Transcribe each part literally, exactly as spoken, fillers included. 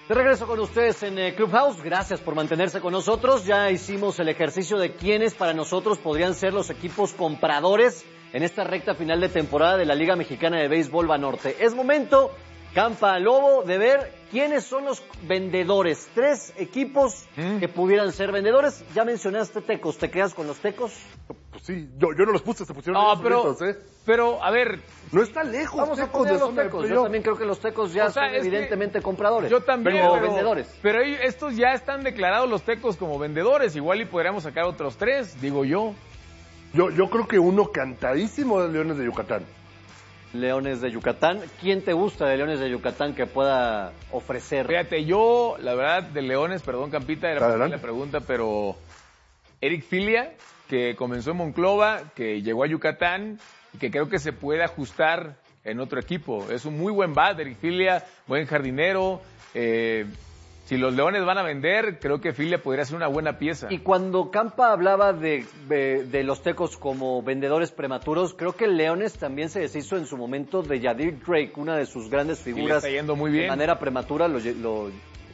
De regreso con ustedes en eh, Clubhouse, gracias por mantenerse con nosotros. Ya hicimos el ejercicio de quiénes para nosotros podrían ser los equipos compradores en esta recta final de temporada de la Liga Mexicana de Béisbol Banorte. Es momento, Campa Lobo, de ver quiénes son los vendedores. Tres equipos ¿Mm? que pudieran ser vendedores. Ya mencionaste Tecos, ¿te quedas con los Tecos? Pues sí, yo, yo no los puse, se pusieron no, pero, bonitos, ¿eh? pero, a ver... No está lejos, Vamos Tecos, a poner de los zona Tecos. de Yo también creo que los Tecos ya o sea, son evidentemente compradores. Yo también, pero, pero vendedores. Pero estos ya están declarados los Tecos como vendedores. Igual y podríamos sacar otros tres, digo yo. Yo, yo creo que uno cantadísimo de Leones de Yucatán. Leones de Yucatán. ¿Quién te gusta de Leones de Yucatán que pueda ofrecer? Fíjate, yo, la verdad, de Leones, perdón, Campita, era para la pregunta, pero Eric Filia, que comenzó en Monclova, que llegó a Yucatán y que creo que se puede ajustar en otro equipo. Es un muy buen bat, Eric Filia, buen jardinero. Eh, si los Leones van a vender, creo que Filia podría ser una buena pieza. Y cuando Campa hablaba de, de, de los Tecos como vendedores prematuros, creo que Leones también se deshizo en su momento de Yadir Drake, una de sus grandes figuras. Y le está yendo muy bien. De manera prematura lo, lo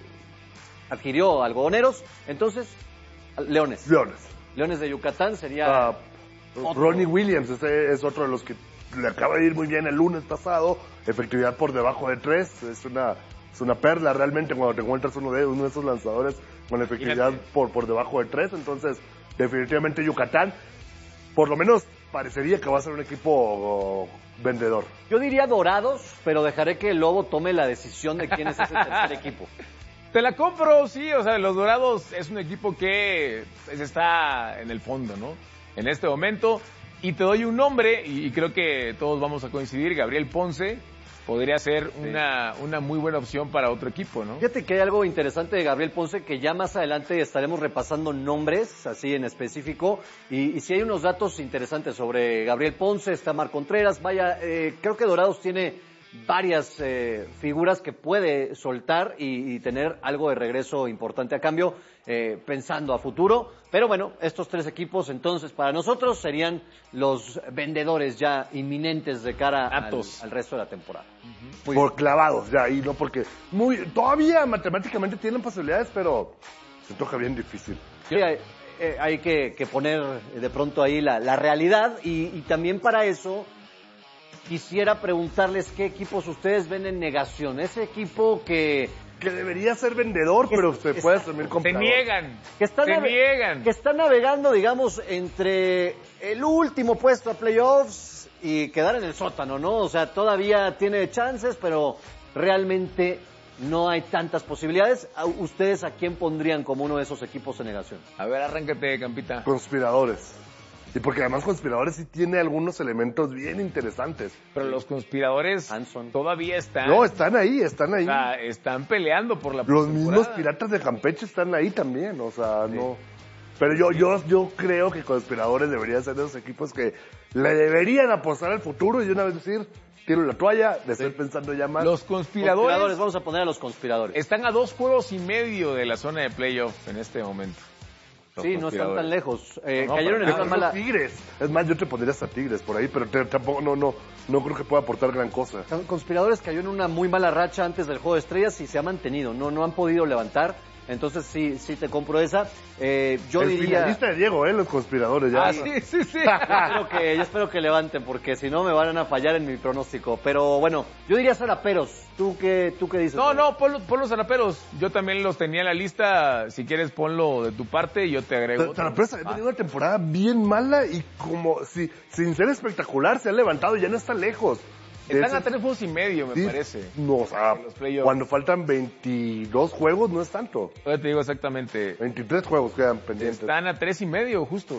adquirió Algodoneros. Entonces, Leones. Leones. Leones de Yucatán sería... Uh, Ronnie Williams, ese es otro de los que le acaba de ir muy bien el lunes pasado. Efectividad por debajo de tres. Es una... Es una perla realmente cuando te encuentras uno de, uno de esos lanzadores con efectividad por, por debajo de tres. Entonces, definitivamente Yucatán, por lo menos parecería que va a ser un equipo oh, vendedor. Yo diría Dorados, pero dejaré que el Lobo tome la decisión de quién es ese tercer equipo. Te la compro, sí, o sea, los Dorados es un equipo que pues, está en el fondo, ¿no? En este momento. Y te doy un nombre, y, y creo que todos vamos a coincidir, Gabriel Ponce. Podría ser una, una muy buena opción para otro equipo, ¿no? Fíjate que hay algo interesante de Gabriel Ponce, que ya más adelante estaremos repasando nombres, así en específico, y, y si hay unos datos interesantes sobre Gabriel Ponce, está Marc Contreras, vaya, eh, creo que Dorados tiene varias eh, figuras que puede soltar y, y tener algo de regreso importante a cambio, eh, pensando a futuro. Pero bueno, estos tres equipos entonces para nosotros serían los vendedores ya inminentes de cara al, al resto de la temporada. Uh-huh. Por clavados ya, y no porque muy todavía matemáticamente tienen posibilidades, pero se toca bien difícil. Sí, hay, eh, hay que, que poner de pronto ahí la, la realidad y, y también para eso quisiera preguntarles qué equipos ustedes ven en negación. Ese equipo que... Que debería ser vendedor, que pero se puede asumir comprador. Se niegan, que está se niegan. Que está navegando, digamos, entre el último puesto a playoffs y quedar en el sótano, ¿no? O sea, todavía tiene chances, pero realmente no hay tantas posibilidades. ¿Ustedes a quién pondrían como uno de esos equipos en negación? A ver, arráncate, Campita. Conspiradores. Y porque además Conspiradores sí tiene algunos elementos bien interesantes. Pero los Conspiradores Hanson. todavía están... No, están ahí, están ahí. O sea, están peleando por la Los mismos Piratas de Campeche están ahí también, o sea, sí. no... Pero yo, yo, yo creo que Conspiradores deberían ser de esos equipos que le deberían apostar al futuro y de una vez decir, tiro la toalla, de estar sí. pensando ya más. Los conspiradores, conspiradores, vamos a poner a los Conspiradores. Están a dos juegos y medio de la zona de playoff en este momento. Sí, no están tan lejos. Eh, no, cayeron en esta mala... Tigres. Es más, yo te pondría hasta Tigres por ahí, pero te, tampoco, no, no, no creo que pueda aportar gran cosa. Conspiradores cayó en una muy mala racha antes del Juego de Estrellas y se ha mantenido. No, no han podido levantar. Entonces sí, sí te compro esa. Eh, yo el diría... finalista de Diego, ¿eh? Los Conspiradores ya. Ah, sí, sí, sí. yo, espero que, yo espero que levanten, porque si no me van a fallar en mi pronóstico. Pero bueno, yo diría Zaraperos. ¿Tú qué, tú qué dices? No, no, pon, pon los Zaraperos. Yo también los tenía en la lista. Si quieres, ponlo de tu parte y yo te agrego. Zaraperos ha tenido una temporada bien mala y como si, sin ser espectacular, se ha levantado y ya no está lejos. Están ese... a tres juegos y medio, me sí, parece. No, o sea, cuando faltan veintidós juegos no es tanto. Yo te digo exactamente. veintitrés juegos quedan pendientes. Están a tres y medio, justo.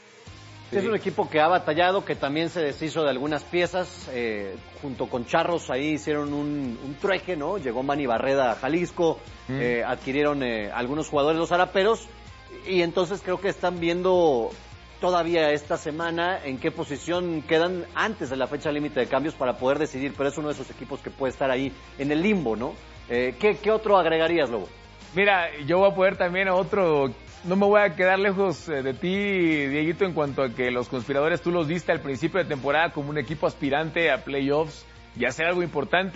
Sí. Es un equipo que ha batallado, que también se deshizo de algunas piezas. Eh, junto con Charros ahí hicieron un, un trueque, ¿no? Llegó Manny Barreda a Jalisco, mm. eh, adquirieron eh, algunos jugadores los Zaraperos y entonces creo que están viendo... todavía esta semana en qué posición quedan antes de la fecha límite de cambios para poder decidir, pero es uno de esos equipos que puede estar ahí en el limbo, ¿no? Eh, ¿qué, ¿Qué otro agregarías, Lobo? Mira, yo voy a poder también a otro, no me voy a quedar lejos de ti, Dieguito, en cuanto a que los Conspiradores tú los viste al principio de temporada como un equipo aspirante a playoffs y hacer algo importante.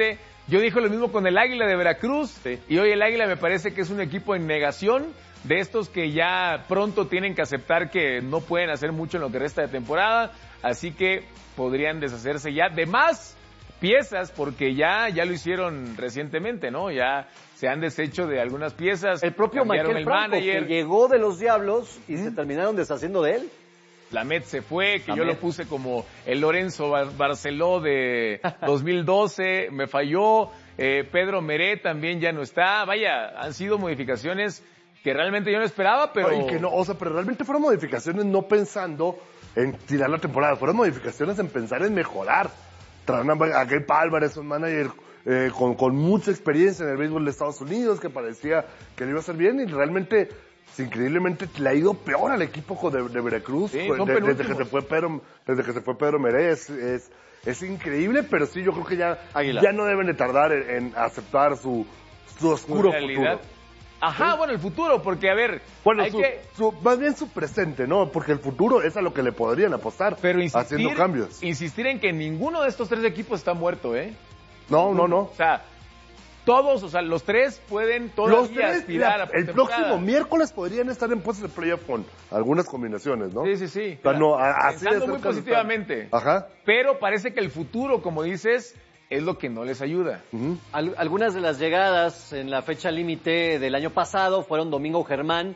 Yo dije lo mismo con el Águila de Veracruz, sí. Y hoy el Águila me parece que es un equipo en negación, de estos que ya pronto tienen que aceptar que no pueden hacer mucho en lo que resta de temporada, así que podrían deshacerse ya de más piezas, porque ya, ya lo hicieron recientemente, ¿no? Ya se han deshecho de algunas piezas. El propio Michael el Franco, manager. Que llegó de los Diablos y ¿Mm? se terminaron deshaciendo de él. Lamet se fue, que Lamet. Yo lo puse como el Lorenzo Bar Barceló de dos mil doce, me falló. Eh, Pedro Meré también ya no está. Vaya, han sido modificaciones que realmente yo no esperaba, pero... Y que no, o sea, pero realmente fueron modificaciones no pensando en tirar la temporada, fueron modificaciones en pensar en mejorar. Trajeron a Gabe Álvarez, un manager eh, con, con mucha experiencia en el béisbol de Estados Unidos, que parecía que le iba a hacer bien, y realmente, increíblemente, le ha ido peor al equipo de, de Veracruz, sí, de, desde que se fue Pedro, desde que se fue Pedro Meré, es, es, es increíble, pero sí, yo creo que ya, ya no deben de tardar en, en aceptar su, su oscuro futuro. Ajá, ¿sí? Bueno, el futuro, porque a ver, bueno, hay su, que... su, más bien su presente, ¿no? Porque el futuro es a lo que le podrían apostar, pero insistir, haciendo cambios. Insistir en que ninguno de estos tres equipos está muerto, ¿eh? No, no, no. O sea, todos, o sea, los tres pueden todavía los tres, aspirar la, a el próximo miércoles podrían estar en puestos de playoff con algunas combinaciones, ¿no? Sí, sí, sí. O sea, no, a, Pensando muy positivamente. Ajá. Pero parece que el futuro, como dices, es lo que no les ayuda. Uh-huh. Al, algunas de las llegadas en la fecha límite del año pasado fueron Domingo Germán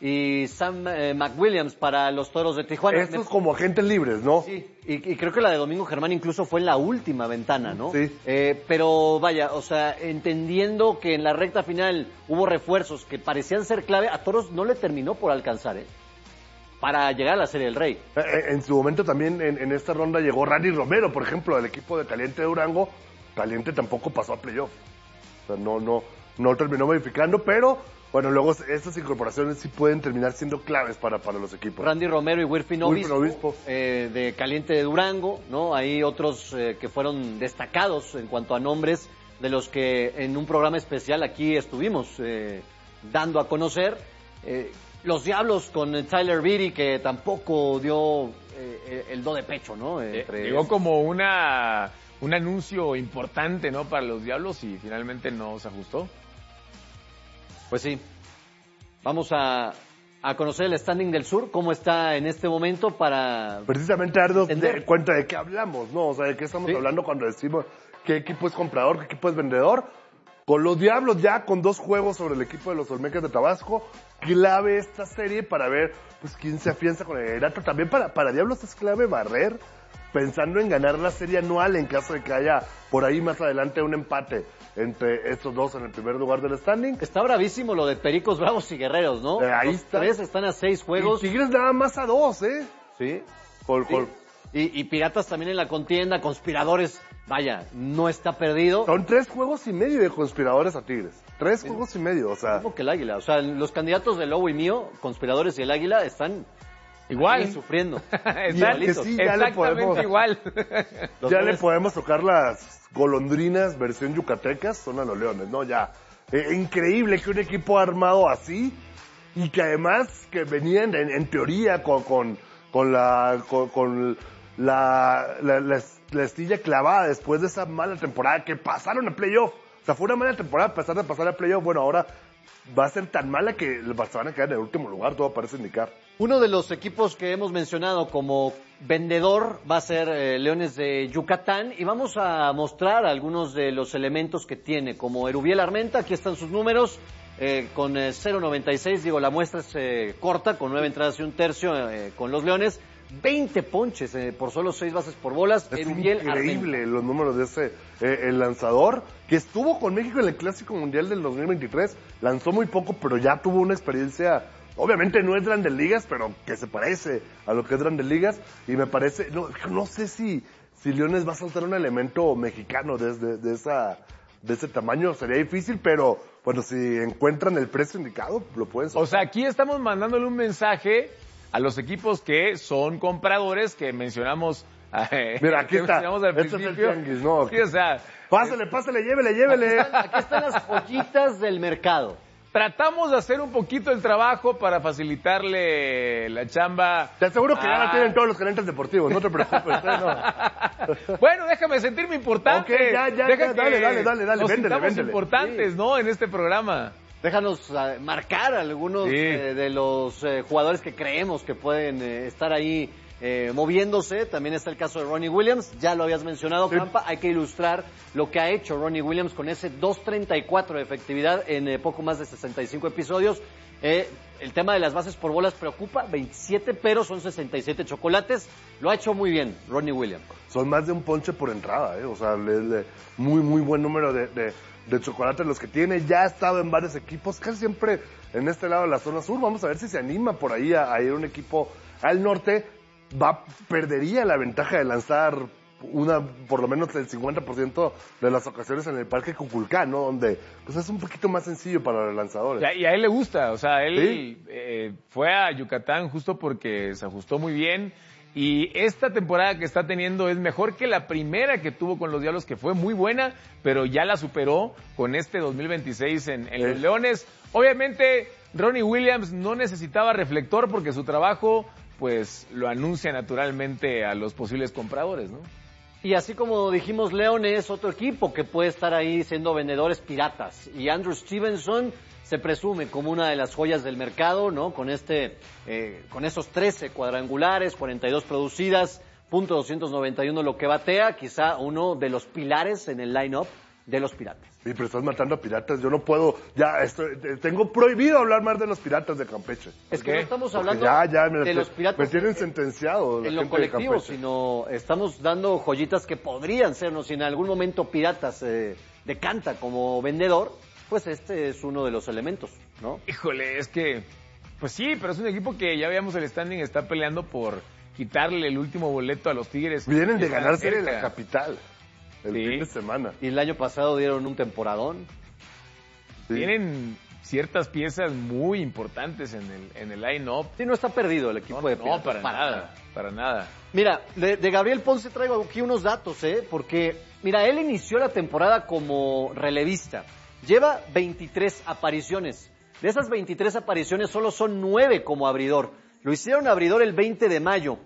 y Sam eh, McWilliams para los Toros de Tijuana. Estos Me... como agentes libres, ¿no? Sí, y, y creo que la de Domingo Germán incluso fue en la última ventana, ¿no? Sí. Eh, pero vaya, o sea, entendiendo que en la recta final hubo refuerzos que parecían ser clave, a Toros no le terminó por alcanzar, ¿eh? Para llegar a la Serie del Rey. En su momento también en, en esta ronda llegó Randy Romero, por ejemplo, del equipo de Caliente de Durango. Caliente tampoco pasó a playoff. O sea, no, no, no terminó modificando, pero bueno, luego estas incorporaciones sí pueden terminar siendo claves para, para los equipos. Randy Romero y Wilfrin Obispo, Obispo. Eh, de Caliente de Durango, ¿no? Hay otros eh, que fueron destacados en cuanto a nombres de los que en un programa especial aquí estuvimos eh, dando a conocer. Eh, Los Diablos con Tyler Beatty, que tampoco dio eh, el do de pecho, ¿no? Entre Llegó es... como una un anuncio importante, ¿no? Para los Diablos y finalmente no se ajustó. Pues sí. Vamos a, a conocer el standing del sur, cómo está en este momento para... Precisamente darnos de cuenta de qué hablamos, ¿no? O sea, de qué estamos ¿Sí? hablando cuando decimos qué equipo es comprador, qué equipo es vendedor. Con los Diablos ya con dos juegos sobre el equipo de los Olmecas de Tabasco, clave esta serie para ver pues quién se afianza con el liderato. También para, para Diablos es clave barrer, pensando en ganar la serie anual en caso de que haya por ahí más adelante un empate entre estos dos en el primer lugar del standing. Está bravísimo lo de Pericos, Bravos y Guerreros, ¿no? Eh, ahí los está. Tres están a seis juegos. Y Tigres nada más a dos, ¿eh? Sí. Por, sí. Por... Y, y Piratas también en la contienda, Conspiradores, vaya, no está perdido. Son tres juegos y medio de Conspiradores a Tigres. Tres sí. juegos y medio, o sea. Como que el Águila. O sea, los candidatos de Lobo y mío, Conspiradores y el Águila, están igual sufriendo. Están, que sí, ya exactamente le podemos, igual. Ya le podemos tocar las golondrinas versión yucatecas, son a los Leones, ¿no? Ya. Eh, increíble que un equipo armado así y que además que venían en, en teoría con, con, con la... con, con La, la, la, la estilla clavada después de esa mala temporada que pasaron a playoff. O sea, fue una mala temporada a pesar de pasar a playoff. Bueno, ahora va a ser tan mala que se van a quedar en el último lugar, todo parece indicar. Uno de los equipos que hemos mencionado como vendedor va a ser eh, Leones de Yucatán y vamos a mostrar algunos de los elementos que tiene, como Erubiel Armenta. Aquí están sus números. Eh, con eh, cero noventa y seis, digo, la muestra es eh, corta, con nueve entradas y un tercio eh, con los Leones. veinte ponches eh, por solo seis bases por bolas. Es increíble Armenta. Los números de ese eh, el lanzador que estuvo con México en el Clásico Mundial del dos mil veintitrés. Lanzó muy poco, pero ya tuvo una experiencia. Obviamente no es Grandes Ligas, pero que se parece a lo que es Grandes Ligas. Y me parece, no, no sé si, si Leones va a soltar un elemento mexicano desde de esa de ese tamaño. Sería difícil, pero bueno, si encuentran el precio indicado, lo pueden soltar. O sea, aquí estamos mandándole un mensaje a los equipos que son compradores, que mencionamos. Eh, Mira, aquí está. Al este es el tianguis, ¿no? Sí, o sea, pásale, pásale, llévele, llévele. Aquí están, aquí están las joyitas del mercado. tratamos de hacer un poquito el trabajo para facilitarle la chamba. Te aseguro que a... ya la tienen todos los gerentes deportivos, no te preocupes. No. Bueno, déjame sentirme importante. Ok, ya, ya, Deja ya, dale, dale, dale, dale, nos véndele, sintamos véndele. importantes, sí. ¿no? En este programa. Déjanos uh, marcar algunos sí. eh, de los eh, jugadores que creemos que pueden eh, estar ahí eh, moviéndose. También está el caso de Ronnie Williams, ya lo habías mencionado, sí. Campa. Hay que ilustrar lo que ha hecho Ronnie Williams con ese dos treinta y cuatro de efectividad en eh, poco más de sesenta y cinco episodios. Eh, el tema de las bases por bolas preocupa, veintisiete, pero son sesenta y siete chocolates. Lo ha hecho muy bien Ronnie Williams. Son más de un ponche por entrada, ¿eh? O sea, le, le, muy, muy buen número de... de... de chocolates los que tiene, ya ha estado en varios equipos, casi siempre en este lado de la zona sur. Vamos a ver si se anima por ahí a, a ir un equipo al norte. Va, perdería la ventaja de lanzar una, por lo menos el cincuenta por ciento de las ocasiones en el Parque Cuculcán, ¿no? Donde pues es un poquito más sencillo para los lanzadores. Y a él le gusta, o sea, él ¿Sí? eh, fue a Yucatán justo porque se ajustó muy bien. Y esta temporada que está teniendo es mejor que la primera que tuvo con los Diablos, que fue muy buena, pero ya la superó con este dos mil veintiséis en, en los Leones. Obviamente, Ronnie Williams no necesitaba reflector porque su trabajo, pues, lo anuncia naturalmente a los posibles compradores, ¿no? Y así como dijimos, Leones, otro equipo que puede estar ahí siendo vendedores piratas. Y Andrew Stevenson se presume como una de las joyas del mercado, ¿no? Con este, eh, con esos trece cuadrangulares, cuarenta y dos producidas, punto doscientos noventa y uno lo que batea, quizá uno de los pilares en el line-up de los Piratas. Sí, pero estás matando a Piratas, yo no puedo, ya estoy, tengo prohibido hablar más de los Piratas de Campeche. Es que no estamos hablando ya, ya, me, de los Piratas me tienen en, sentenciado en lo colectivo, sino estamos dando joyitas que podrían sernos, si en algún momento Piratas eh, decanta como vendedor, pues este es uno de los elementos, ¿no? Híjole, es que, pues sí, pero es un equipo que ya veíamos el standing, está peleando por quitarle el último boleto a los Tigres. Vienen de ganarse en la capital el sí. fin de semana. Y el año pasado dieron un temporadón. Sí. Tienen ciertas piezas muy importantes en el, en el line-up. Sí, no está perdido el equipo no, de Piratas. No, para, para nada, nada, para nada. Mira, de, de Gabriel Ponce traigo aquí unos datos, ¿eh? Porque, mira, él inició la temporada como relevista. Lleva veintitrés apariciones. De esas veintitrés apariciones solo son nueve como abridor. Lo hicieron abridor el veinte de mayo.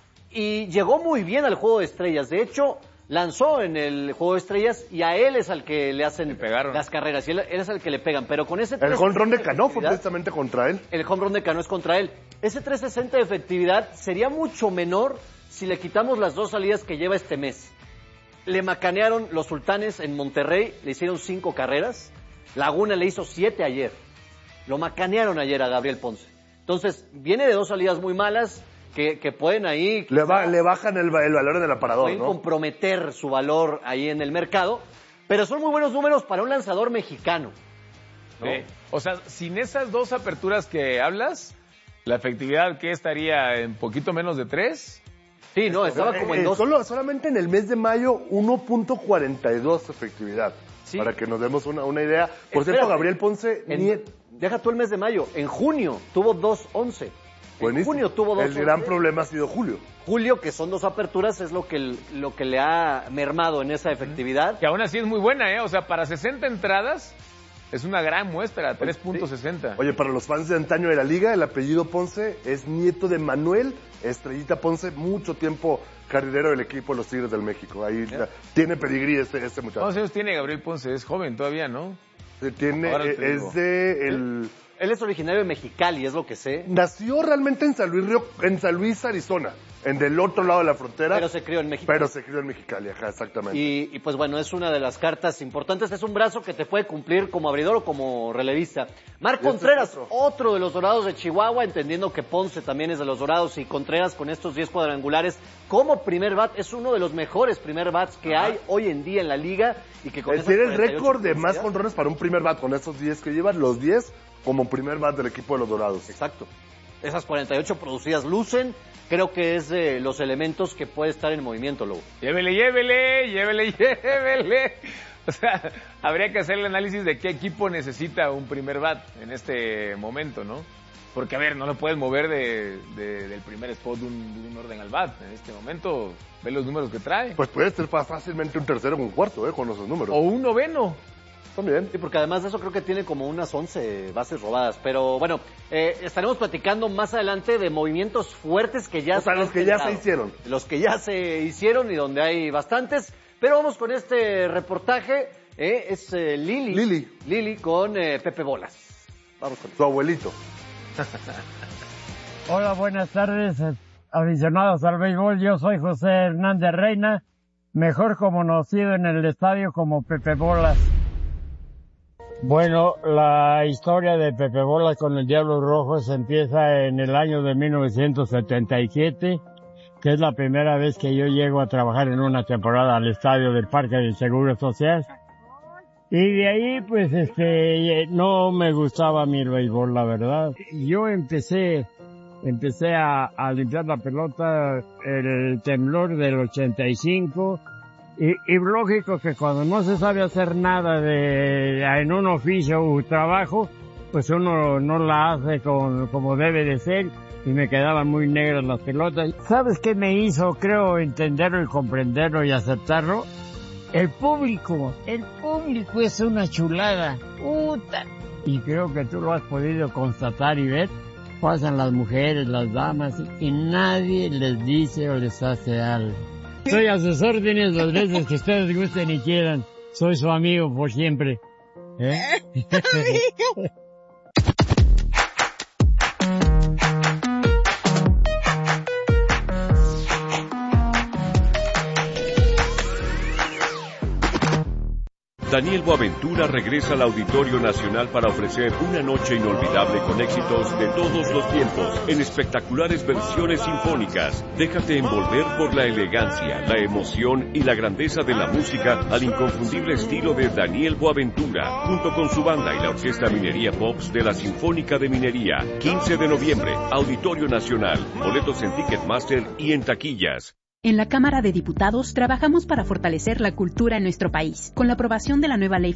Y llegó muy bien al Juego de Estrellas. De hecho, lanzó en el Juego de Estrellas y a él es al que le hacen le las carreras. Y él, él es al que le pegan. Pero con ese... El home run de Cano fue precisamente contra él. El home run de Cano es contra él. Ese trescientos sesenta de efectividad sería mucho menor si le quitamos las dos salidas que lleva este mes. Le macanearon los Sultanes en Monterrey, le hicieron cinco carreras. Laguna le hizo siete ayer. Lo macanearon ayer a Gabriel Ponce. Entonces, viene de dos salidas muy malas que, que pueden ahí... Le, va, le bajan el, el valor del aparador, pueden ¿no? comprometer su valor ahí en el mercado. Pero son muy buenos números para un lanzador mexicano, ¿no? Sí. O sea, sin esas dos aperturas que hablas, la efectividad que estaría en poquito menos de tres... Sí, no, estaba como en eh, dos. Solo, solamente en el mes de mayo, uno punto cuarenta y dos efectividad. Sí. Para que nos demos una, una idea. Por Espérate, cierto, Gabriel Ponce... En, ni... Deja tú el mes de mayo. En junio tuvo dos once. En junio tuvo dos once. El gran problema ha sido julio. Julio, que son dos aperturas, es lo que, lo que le ha mermado en esa efectividad. Que aún así es muy buena, ¿eh? O sea, para sesenta entradas... Es una gran muestra, tres punto sesenta. Oye, para los fans de antaño de la liga, el apellido Ponce es nieto de Manuel Estrellita Ponce, mucho tiempo carrilero del equipo de los Tigres del México. Ahí yeah. tiene pedigrí este, este muchacho. ¿Cuántos años tiene Gabriel Ponce? Es joven todavía, ¿no? Tiene, eh, es de el... Él es originario de Mexicali, es lo que sé. Nació realmente en San Luis, Río, en San Luis, Arizona, en del otro lado de la frontera. Pero se crió en Mexicali. Pero se crió en Mexicali, ajá, exactamente. Y, y pues bueno, es una de las cartas importantes. Es un brazo que te puede cumplir como abridor o como relevista. Marc Contreras, otro. otro de los Dorados de Chihuahua, entendiendo que Ponce también es de los Dorados y Contreras con estos diez cuadrangulares como primer bat, es uno de los mejores primer bats que ajá. hay hoy en día en la liga. Y que con tiene el récord de más jonrones para un primer bat con estos diez que llevan, los diez como primer bat del equipo de los Dorados. Exacto. Esas cuarenta y ocho producidas lucen. Creo que es de los elementos que puede estar en movimiento, Lobo. Llévele, llévele, llévele, llévele. O sea, habría que hacer el análisis de qué equipo necesita un primer bat en este momento, ¿no? Porque, a ver, no lo puedes mover de, de, del primer spot de un, de un orden al bat. En este momento, ve los números que trae. Pues puede ser fácilmente un tercero o un cuarto, ¿eh? Con esos números. O un noveno. También. Sí, porque además de eso creo que tiene como unas once bases robadas. Pero bueno, eh, estaremos platicando más adelante de movimientos fuertes que ya o sea, se los que generado. ya se hicieron. Los que ya se hicieron y donde hay bastantes. Pero vamos con este reportaje. Eh, es eh, Lili. Lili. Lili con eh, Pepe Bolas. Vamos con su abuelito. Hola, buenas tardes, aficionados al béisbol. Yo soy José Hernández Reina, mejor conocido en el estadio como Pepe Bolas. Bueno, la historia de Pepe Bolas con el Diablos Rojos empieza en el año de mil novecientos setenta y siete, que es la primera vez que yo llego a trabajar en una temporada al estadio del Parque del Seguro Social. Y de ahí, pues, este, no me gustaba a mí el béisbol, la verdad. Yo empecé, empecé a, a limpiar la pelota el temblor del ochenta y cinco. Y, y lógico que cuando no se sabe hacer nada de, en un oficio o trabajo, pues uno no la hace con, como debe de ser, y me quedaban muy negras las pelotas. ¿Sabes qué me hizo, creo, entenderlo y comprenderlo y aceptarlo? El público, el público es una chulada, puta. Y creo que tú lo has podido constatar y ver. Pasan las mujeres, las damas, y nadie les dice o les hace algo. Soy a sus órdenes las veces que ustedes gusten y quieran. Soy su amigo por siempre. ¿Eh? Daniel Boaventura regresa al Auditorio Nacional para ofrecer una noche inolvidable con éxitos de todos los tiempos, en espectaculares versiones sinfónicas. Déjate envolver por la elegancia, la emoción y la grandeza de la música al inconfundible estilo de Daniel Boaventura, junto con su banda y la Orquesta Minería Pops de la Sinfónica de Minería. quince de noviembre, Auditorio Nacional. Boletos en Ticketmaster y en taquillas. En la Cámara de Diputados trabajamos para fortalecer la cultura en nuestro país. Con la aprobación de la nueva Ley